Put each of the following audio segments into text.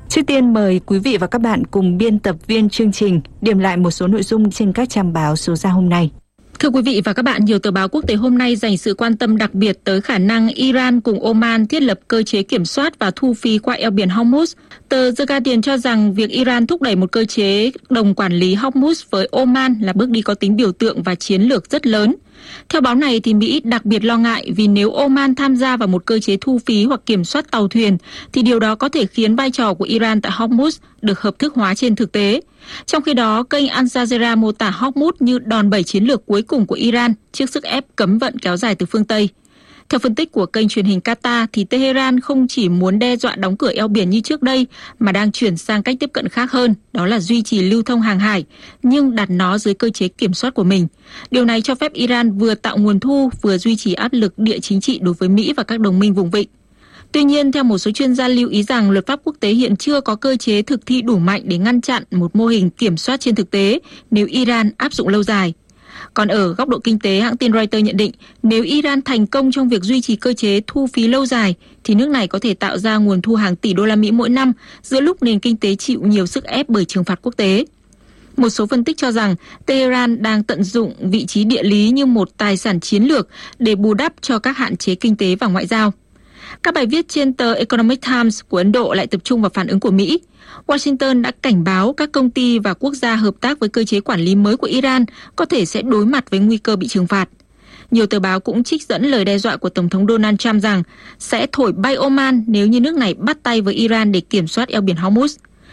Trước tiên mời quý vị và các bạn cùng biên tập viên chương trình điểm lại một số nội dung trên các trang báo số ra hôm nay. Thưa quý vị và các bạn, nhiều tờ báo quốc tế hôm nay dành sự quan tâm đặc biệt tới khả năng Iran cùng Oman thiết lập cơ chế kiểm soát và thu phí qua eo biển Hormuz. Tờ The Guardian cho rằng việc Iran thúc đẩy một cơ chế đồng quản lý Hormuz với Oman là bước đi có tính biểu tượng và chiến lược rất lớn. Theo báo này, thì Mỹ đặc biệt lo ngại vì nếu Oman tham gia vào một cơ chế thu phí hoặc kiểm soát tàu thuyền, thì điều đó có thể khiến vai trò của Iran tại Hormuz được hợp thức hóa trên thực tế. Trong khi đó, kênh Al Jazeera mô tả Hormuz như đòn bẩy chiến lược cuối cùng của Iran trước sức ép cấm vận kéo dài từ phương Tây. Theo phân tích của kênh truyền hình Qatar, thì Tehran không chỉ muốn đe dọa đóng cửa eo biển như trước đây, mà đang chuyển sang cách tiếp cận khác hơn, đó là duy trì lưu thông hàng hải, nhưng đặt nó dưới cơ chế kiểm soát của mình. Điều này cho phép Iran vừa tạo nguồn thu, vừa duy trì áp lực địa chính trị đối với Mỹ và các đồng minh vùng vịnh. Tuy nhiên, theo một số chuyên gia lưu ý rằng luật pháp quốc tế hiện chưa có cơ chế thực thi đủ mạnh để ngăn chặn một mô hình kiểm soát trên thực tế nếu Iran áp dụng lâu dài. Còn ở góc độ kinh tế, hãng tin Reuters nhận định nếu Iran thành công trong việc duy trì cơ chế thu phí lâu dài thì nước này có thể tạo ra nguồn thu hàng tỷ đô la Mỹ mỗi năm giữa lúc nền kinh tế chịu nhiều sức ép bởi trừng phạt quốc tế. Một số phân tích cho rằng Tehran đang tận dụng vị trí địa lý như một tài sản chiến lược để bù đắp cho các hạn chế kinh tế và ngoại giao. Các bài viết trên tờ Economic Times của Ấn Độ lại tập trung vào phản ứng của Mỹ. Washington đã cảnh báo các công ty và quốc gia hợp tác với cơ chế quản lý mới của Iran có thể sẽ đối mặt với nguy cơ bị trừng phạt. Nhiều tờ báo cũng trích dẫn lời đe dọa của Tổng thống Donald Trump rằng sẽ thổi bay Oman nếu như nước này bắt tay với Iran để kiểm soát eo biển Hormuz.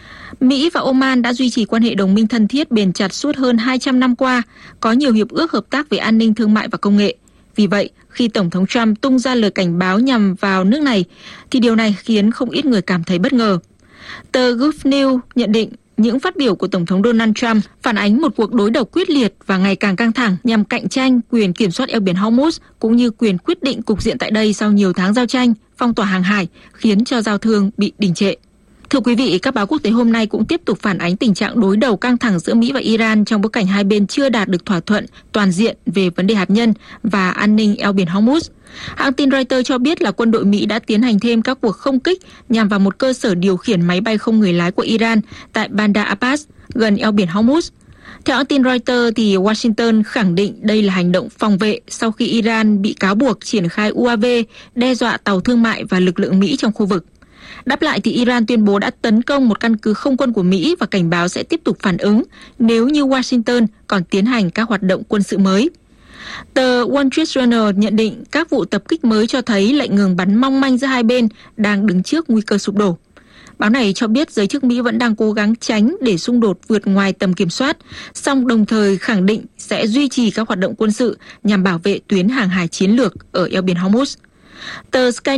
Mỹ và Oman đã duy trì quan hệ đồng minh thân thiết bền chặt suốt hơn 200 năm qua, có nhiều hiệp ước hợp tác về an ninh, thương mại và công nghệ. Vì vậy, khi Tổng thống Trump tung ra lời cảnh báo nhằm vào nước này, thì điều này khiến không ít người cảm thấy bất ngờ. Tờ Gulf News nhận định những phát biểu của Tổng thống Donald Trump phản ánh một cuộc đối đầu quyết liệt và ngày càng căng thẳng nhằm cạnh tranh quyền kiểm soát eo biển Hormuz cũng như quyền quyết định cục diện tại đây sau nhiều tháng giao tranh, phong tỏa hàng hải, khiến cho giao thương bị đình trệ. Thưa quý vị, các báo quốc tế hôm nay cũng tiếp tục phản ánh tình trạng đối đầu căng thẳng giữa Mỹ và Iran trong bối cảnh hai bên chưa đạt được thỏa thuận toàn diện về vấn đề hạt nhân và an ninh eo biển Hormuz. Hãng tin Reuters cho biết là quân đội Mỹ đã tiến hành thêm các cuộc không kích nhằm vào một cơ sở điều khiển máy bay không người lái của Iran tại Bandar Abbas, gần eo biển Hormuz. Theo hãng tin Reuters, thì Washington khẳng định đây là hành động phòng vệ sau khi Iran bị cáo buộc triển khai UAV đe dọa tàu thương mại và lực lượng Mỹ trong khu vực. Đáp lại thì Iran tuyên bố đã tấn công một căn cứ không quân của Mỹ và cảnh báo sẽ tiếp tục phản ứng nếu như Washington còn tiến hành các hoạt động quân sự mới. Tờ Wall Street Journal nhận định các vụ tập kích mới cho thấy lệnh ngừng bắn mong manh giữa hai bên đang đứng trước nguy cơ sụp đổ. Báo này cho biết giới chức Mỹ vẫn đang cố gắng tránh để xung đột vượt ngoài tầm kiểm soát, song đồng thời khẳng định sẽ duy trì các hoạt động quân sự nhằm bảo vệ tuyến hàng hải chiến lược ở eo biển Hormuz. Tờ Sky